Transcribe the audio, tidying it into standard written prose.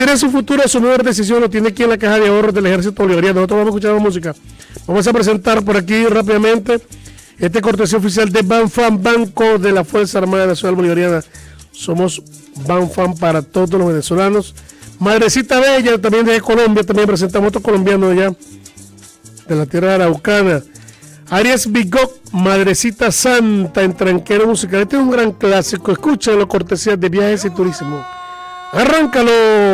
Tiene su futuro, su mejor decisión lo tiene aquí en la caja de ahorros del Ejército Bolivariano. Nosotros vamos a escuchar la música. Vamos a presentar por aquí rápidamente este cortesía oficial de Banfam, Banco de la Fuerza Armada Nacional Bolivariana. Somos Banfam para todos los venezolanos. Madrecita Bella, también de Colombia, también presentamos otro colombiano allá de la tierra araucana. Arias Bigok, Madrecita Santa, en Tranquero Musical. Este es un gran clásico. Escúchalo, cortesía de Viajes y Turismo. ¡Arráncalo!